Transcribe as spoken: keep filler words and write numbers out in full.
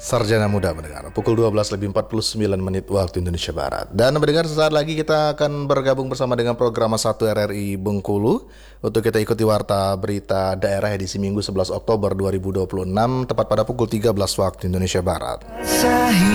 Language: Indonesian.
Sarjana Muda mendengar pukul dua belas lebih empat puluh sembilan menit waktu Indonesia Barat. Dan mendengar sesaat lagi kita akan bergabung bersama dengan program satu R R I Bengkulu untuk kita ikuti warta berita daerah edisi Minggu sebelas Oktober dua ribu dua puluh enam tepat pada pukul tiga belas waktu Indonesia Barat.